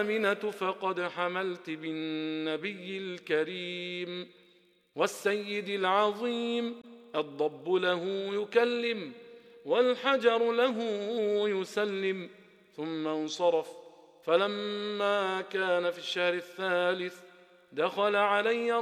آمنة فقد حملت بالنبي الكريم والسيد العظيم. الضب له يكلم والحجر له يسلم. ثم انصرف. فلما كان في الشهر الثالث دخل علي